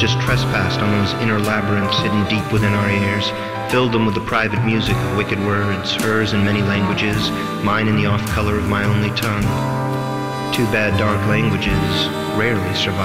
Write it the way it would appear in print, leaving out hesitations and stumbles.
just trespassed on those inner labyrinths hidden deep within our ears, filled them with the private music of wicked words, hers in many languages, mine in the off color of my only tongue. Too bad dark languages rarely survive.